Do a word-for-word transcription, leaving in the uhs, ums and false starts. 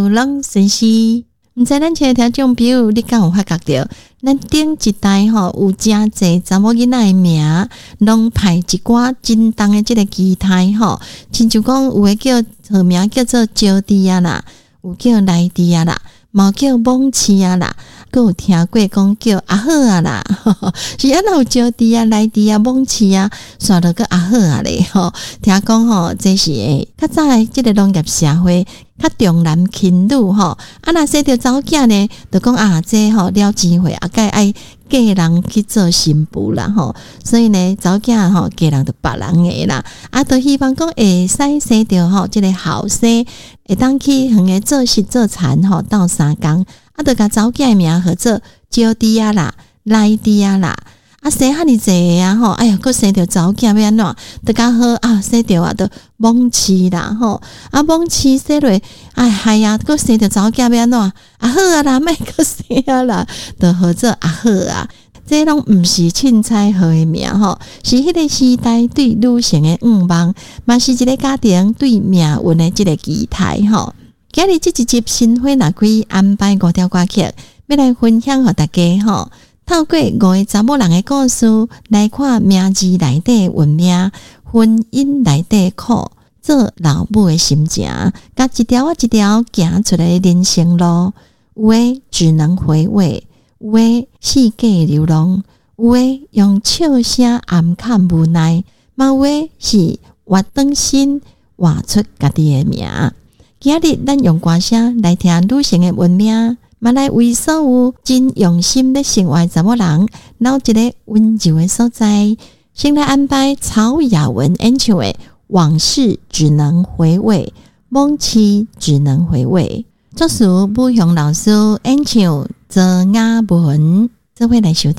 拢顺时。毋知咱亲听众朋友，你敢有发觉到？咱顶一代吼有真侪查某囡仔的名，拢派一寡真重的即个期待吼，亲像讲有诶叫号名叫做招娣啊啦，有叫来娣啊啦，嘛叫蒙饲啊啦，佮有听过讲叫阿好啊啦，呵呵是安怎有招娣啊、来娣啊、蒙饲啊，煞落个阿好啊咧吼。听讲吼，这是诶较早诶即个农业社会。较重男轻女吼，啊若生着查某囝呢，就讲啊，这吼了钱会啊，该爱嫁人去做新妇啦吼，所以呢，查某囝吼嫁人就别人诶啦，啊，都希望讲会使生着吼，即个后生会当去远诶做事做田吼，斗相共，啊，就甲查某囝诶名号做招娣啊啦、来娣啊啦。啊，生遐尼济啊吼，哎呀，佫生着查某囝要安怎？得较好啊，生着啊，都蒙饲啦吼，啊蒙饲生落，哎嗨呀，佫生着查某囝要安怎？啊好啊啦，莫佫生啊啦，就号做啊好啊。这拢毋是凊彩号诶名吼，是迄个时代对女性诶愿望，嘛是一个家庭对命运诶即个期待吼。今日即一集新花若开安排五条歌曲，要来分享互大家吼。透过五个查某人的故事来看名字内底运命，婚姻内底苦，做老母的心情，甲一条啊一条行出来的人生路。有诶只能回味，有诶四界流浪，有诶用笑声暗藏无奈，嘛有诶是活转身活出家己的名。今日咱用歌声来听女性的运命。嘛来为所有真用心的生活查某人，留一个温柔的所在。先来安排曹雅文演唱的《往事只能回味》，蒙饲只能回味。作词武雄老师演唱《泽雅文》，这回来收听。